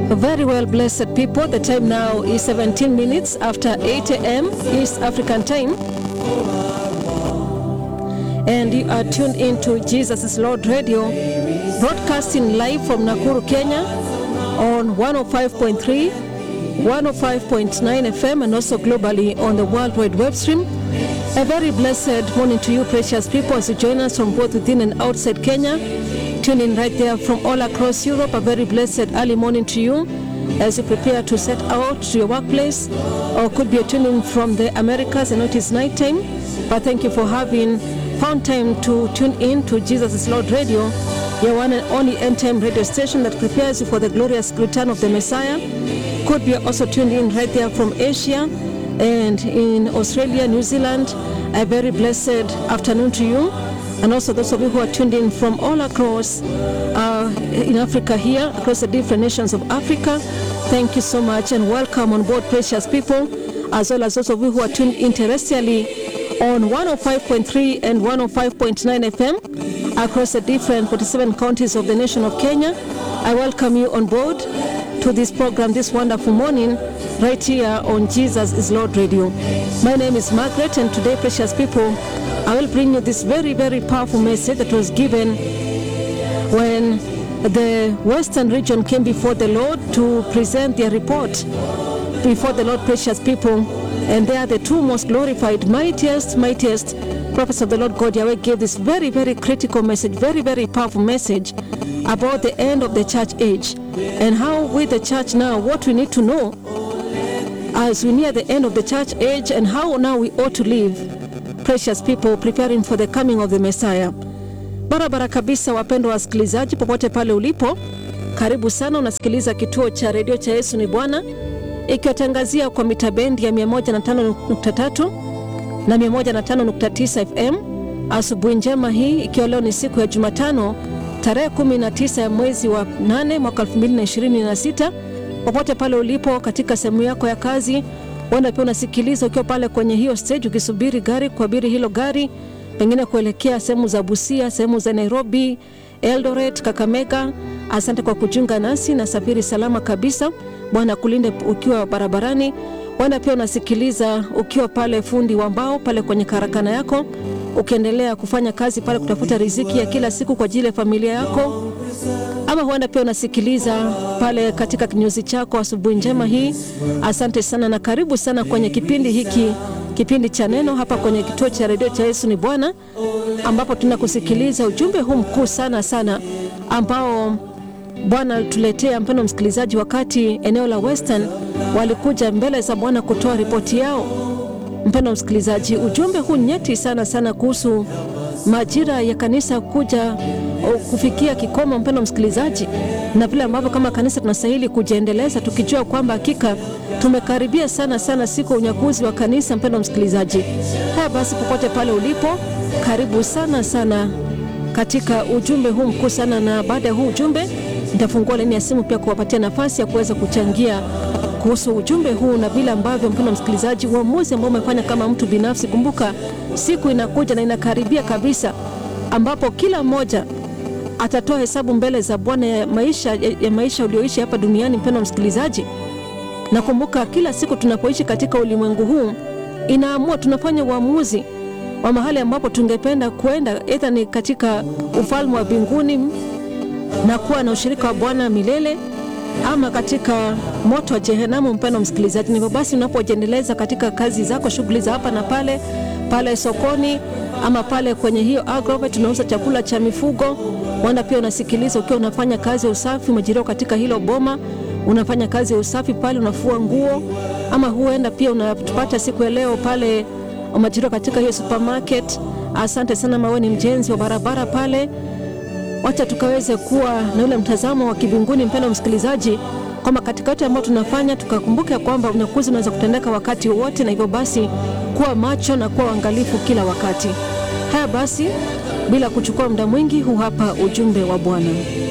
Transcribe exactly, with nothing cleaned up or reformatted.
Very well, blessed people. The time now is seventeen minutes after eight a m East African time. And you are tuned into Jesus is Lord Radio, broadcasting live from Nakuru, Kenya on one oh five point three, one oh five point nine F M, and also globally on the World Wide Web stream. A very blessed morning to you, precious people, as you join us from both within and outside Kenya. Tune in right there from all across Europe. A very blessed early morning to you as you prepare to set out to your workplace, or could be tuning from the Americas. I know it is night time, but thank you for having found time to tune in to Jesus is Lord Radio, your one and only end-time radio station that prepares you for the glorious return of the Messiah. Could be also tuned in right there from Asia and in Australia, New Zealand. A very blessed afternoon to you. And also those of you who are tuned in from all across uh, in Africa here, across the different nations of Africa, thank you so much and welcome on board, precious people, as well as those of you who are tuned in terrestrially on one oh five point three and one oh five point nine F M across the different forty-seven counties of the nation of Kenya. I welcome you on board to this program this wonderful morning right here on Jesus is Lord Radio. My name is Margaret, and today, precious people, I will bring you this very, very powerful message that was given when the Western region came before the Lord to present their report before the Lord, precious people. And they are the two most glorified, mightiest, mightiest prophets of the Lord God Yahweh gave this very, very critical message, very, very powerful message about the end of the church age and how with the church now, what we need to know as we near the end of the church age and how now we ought to live, precious people, preparing for the coming of the Messiah. Barabara kabisa, wapendwa wasikilizaji popote pale ulipo, karibu sana. Unasikiliza kituo cha redio cha Yesu ni Bwana, ikiwatangazia kwa mitabendi ya mia moja na tano nukta tatu na mia moja na tano nukta tisa F M. Asubuhi njema hii, ikiwa leo ni siku ya Jumatano, tarehe kumi na tisa ya mwezi wa nane mwaka elfu mbili na ishirini na sita. Popote pale ulipo katika sehemu yako ya kazi, wanda pia unasikiliza ukiwa pale kwenye hiyo stage ukisubiri gari, kuabiri hilo gari, pengine kuelekea sehemu za Busia, sehemu za Nairobi, Eldoret, Kakamega. Asante kwa kujiunga nasi na safiri salama kabisa. Bwana kulinde ukiwa barabarani. Wanda pia unasikiliza ukiwa pale fundi wa mbao pale kwenye karakana yako, ukiendelea kufanya kazi pale kutafuta riziki ya kila siku kwa ajili ya familia yako. Ama huenda pia unasikiliza pale katika kinyuzi chako. Asubuhi njema hii, asante sana na karibu sana kwenye kipindi hiki, kipindi cha neno hapa kwenye kituo cha redio cha Yesu ni Bwana, ambapo tunakusikiliza ujumbe huu mkuu sana sana ambao Bwana alituletea, mpendwa msikilizaji, wakati eneo la Western walikuja mbele za Bwana kutoa ripoti yao. Mpendwa msikilizaji, ujumbe huu nyeti sana sana kuhusu majira ya kanisa kuja kufikia kikomo, mpendwa msikilizaji, na vile ambavyo kama kanisa tunastahili kujiendeleza, tukijua kwamba hakika tumekaribia sana sana siku unyakuzi wa kanisa. Mpendwa msikilizaji, haya basi, popote pale ulipo, karibu sana sana katika ujumbe huu mkuu sana. Na baada ya huu ujumbe nitafungua laini ya simu pia kuwapatia nafasi ya kuweza kuchangia kuhusu ujumbe huu na vile ambavyo, mpendwa msikilizaji, uamuzi ambao umefanya kama mtu binafsi. Kumbuka siku inakuja na inakaribia kabisa ambapo kila mmoja atatoa hesabu mbele za Bwana ya maisha ya maisha ulioishi hapa duniani, mpendwa msikilizaji. Na kumbuka kila siku tunapoishi katika ulimwengu huu inaamua, tunafanya uamuzi wa mahali ambapo tungependa kwenda, aidha ni katika ufalme wa mbinguni na kuwa na ushirika wa Bwana milele, ama katika moto wa jehanamu, mpendwa msikilizaji. Hivyo basi unapojiendeleza katika kazi zako, shughuli za hapa na pale, pale sokoni ama pale kwenye hiyo agrovet tunauza chakula cha mifugo, wanda pia unasikiliza ukiwa unafanya kazi ya usafi majirao katika hilo boma, unafanya kazi ya usafi pale, unafua nguo, ama huenda pia unatupata siku ya leo pale majirao katika hiyo supermarket. Asante sana, mawe ni mjenzi wa barabara pale. Wacha tukaweze kuwa na ule mtazamo wa kibinguni, mpendwa msikilizaji, kwamba katika yote ambayo tunafanya tukakumbuka kwamba unyakuzi unaweza kutendeka wakati wote, na hivyo basi kuwa macho na kuwa uangalifu kila wakati. Haya basi, bila kuchukua muda mwingi, huu hapa ujumbe wa Bwana.